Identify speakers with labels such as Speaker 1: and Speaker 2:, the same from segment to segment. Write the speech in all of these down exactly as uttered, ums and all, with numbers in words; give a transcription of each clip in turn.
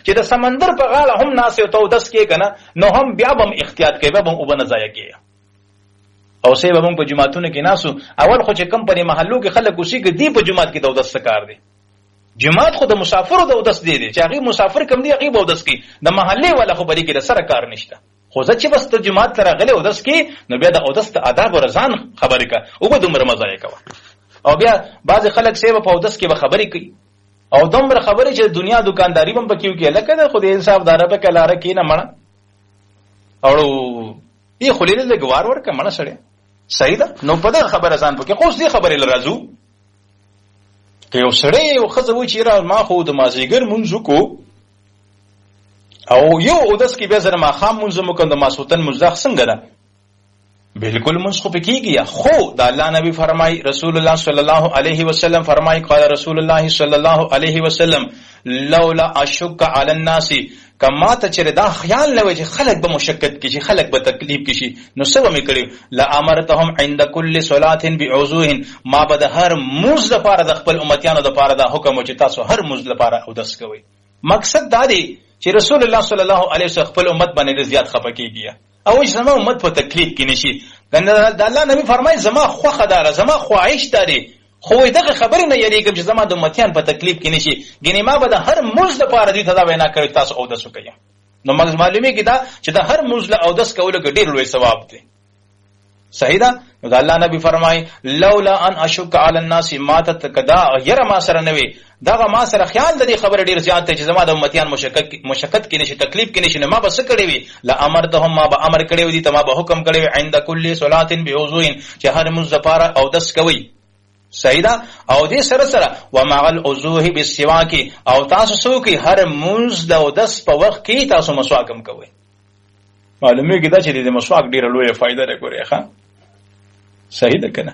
Speaker 1: چې د سمندر په غاړه هم ناس ته اودس کې کنه نو هم بیا هم احتیاط کوي، به هم وبنه ضایع کوي. او سه به موږ په جماعتونو کې ناسو، اول خو چې کم په محلو کې خلک اوسېږي دی په جماعت کې د اودس کار دی. جماعت خو د مسافرو د اودس دی دی چې هغه مسافر کم دی هغه به اودس کوي، د محلې ولا خو بری کې د سره کار نشته. خو ځکه چې بس ته جماعت ته راغلی اودس کې نو بیا د اودس ته آداب او رضان خبرې کا او به دومره مزه یې کوه. او بیا بعض خلک سه په اودس کې به خبرې کوي او دومره خبرې چې دنیا دکانداری هم پکې کوي، لکه د خدای انصاف دار په کلاره کې نه مړه او یې خلیل له ګوار ورکه مړه سړی صحیح ده. نو په دې خبره ځان پکې خو دې خبرې لرازو که یو سړی یو ښځه و چې را ما خو د مازیګر مونځ کو او یو اودس کې بیا زره ما خام مونځ مو کوم د ماسوتن مونځ څنګه ده بالکل مونږ خو پکېږي. خو د الله نبی فرمای رسول الله صلی الله علیه وسلم فرمای قال رسول الله صلی الله علیه وسلم لولا اشک علی الناس کما ته چې دا خیال نه وي چې خلک به مشکل کې شي، خلک به تکلیف کې شي، نو څه به کړي لا امرتهم عند كل صلاه بعوضوه، ما به د هر موز لپاره د خپل امتیانو لپاره دا حکم چې تاسو هر موز لپاره اودس کوئ. مقصد دا دی چې رسول الله صلی الله علیه وسلم خپل امت باندې زیات خفه کیږي او چې زما امت په تکلیف کې نشي. د الله نبی فرمایي زما خوخه دار زما خواهش داري، خو دغه خبرې نه یریږم چې زما د امتیان په تکلیف کې نشي. ګینه ما به د هر موز لپاره دې ته دا وینا کوي تاسو اودس وکړئ. نو موږ معلومه کیدا چې د هر موز له اودس کولو کې ډیر لوی ثواب دی. صحیح ده. نو د الله نبی فرمایي لولا ان اشک علی الناس ما تتکدا ير ما سره نوي دا ما سره خیال د دې خبره ډیر زیات دی چې زما د امتیان مشکل مشکل کې نشي تکلیف کې نشي، ما بس کړی وي لا امرتهم ما به امر کړی وي ته ما به حکم کړی وي عند كل صلاه بعوضو چې هر موز لپاره اودس کوي. صحیح ده. او دې سره سره ومع الوضوء بالسواک او تاسو سو کې هر موز د اودس په وخت کې تاسو مسواک هم کوئ. معلومه کیدا چې د مسواک ډیره لویه فائدہ لري ښا صحیح ده کنه.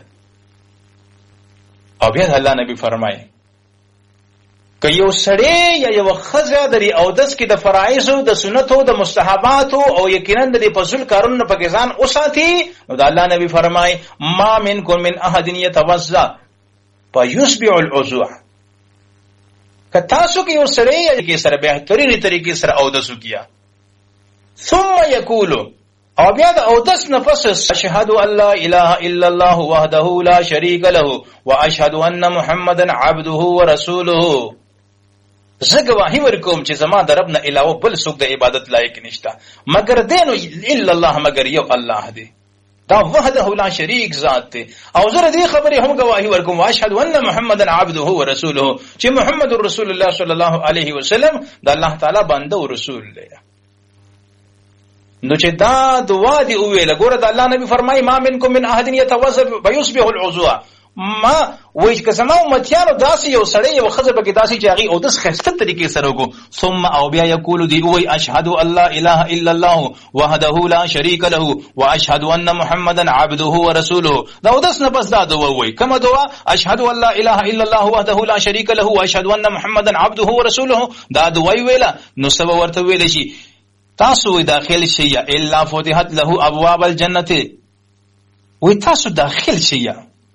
Speaker 1: او بیا الله نبی فرمایي که یو سړی یا یو ښځه د اودس کې د فرایض او د سنتو د مستحبات او یقینا د فضل کارونو په کې ځان اوساتي، نو د الله نبی فرمایي ما منکم من احد يتوضا فيصبح الوضوء، که تاسو کې یو سړی کې سره بهترینه طریقې سره اودس وکیا ثم یقول او بیا د اودس نفس اشهد ان لا اله الا الله وحده لا شريك له واشهد ان محمدا عبده ورسوله، زه گواهی ورکوم چې زما د رب نه علاوه بل څوک د عبادت لایق نشته مگر دینو الا الله مگر یو الله دی، دا وحده لا شریک ذات دی. او زه دې خبرې هم گواهی ورکوم واشهد ان محمدا عبده ورسوله چې محمد رسول الله صلی الله علیه وسلم د الله تعالی بنده او رسول دی. نو چې دا دعا دی ویل ګوره د الله نبی فرمایي ما منکم من احد يتوضا فيصبح الوضوء، ما وایي که زما امتیانو داسې یو سړی یو ښځه پکې داسې چې هغې اودس ښایسته طریقې سره وکړو ثم او بیا یقول دی وایي اشهد ان لا اله الا الله وحده لا شریک له واشهد ان محمدا عبده ورسوله، دا اودس نه پس دا دعا وایي. کومه دعا؟ اشهد ان لا اله الا الله وحده لا شریک له واشهد ان محمدا عبده ورسوله، دا دعا ویله. نو سبا ورته ویل شي تاسو داخل شي الا فتحت له ابواب الجنه، وي تاسو داخل شي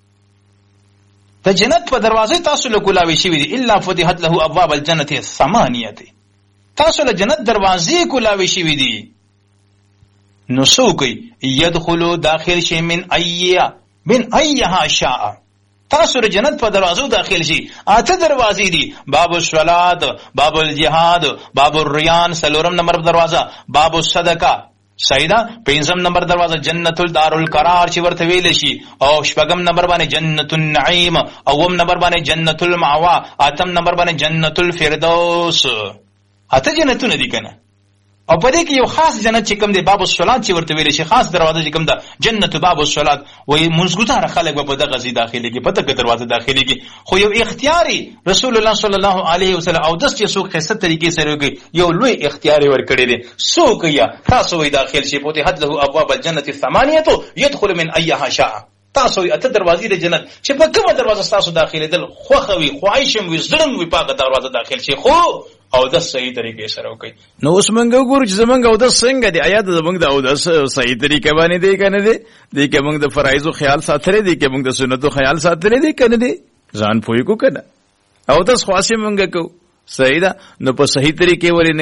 Speaker 1: د جنت په دروازه تاسو له کولاوي شي دي الا فتحت له ابواب الجنه ثمانيه، تاسو له جنت دروازې کولاوي شي دي. نو سوقي يدخلوا داخل شي من ايها من ايها شاء، تاسو له جنت په دروازو داخل شي. اته دروازې دي باب الصلات، باب الجهاد، باب الریان سلورم نمبر دروازه، باب الصدقه سیدا پنځم نمبر دروازه جنت الدار القرار چې ورته ویل شي، او شپږم نمبر باندې جنت النعیم، اوم نمبر باندې جنت المأوا، اتم نمبر باندې جنت الفردوس. اته جنتونه دي کنه. او په دې کې یو خاص جنت چې کوم دی باب الصلات چې ورته ویل شي، خاص دروازه چې کوم ده جنت باب الصلات، وای منځګتار خلک په دغه ځای داخلي کې په دغه دروازه داخلي کې. خو یو اختیاري رسول الله صلی الله علیه وسلم او داس چې څوک خاصه طریقې سره کوي یو لوی اختیاري ورکړي دي څوک یا تاسو وي داخل شي په حد له ابواب الجنه الثمانيه يدخل من ايها شاء، تاسو اته دروازې د جنت چې په کومه دروازه تاسو داخلي دل خوخوي خواهشم وي زړم وي په دروازه داخل شي خو او د صحیح طریقې سره وکړي. نو اوس موږ وګورو چې زمونږ او د څنګه دی آیا زمونږ د او د صحیح طریقې باندې دی کنه دی دی کې موږ د فرایض او خیال ساتره دی کې موږ د سنتو خیال ساتره دی کنه دی ځان پوي کو کنه او د خاصه موږ کو صحیح ده. نو په صحیح طریقې ورې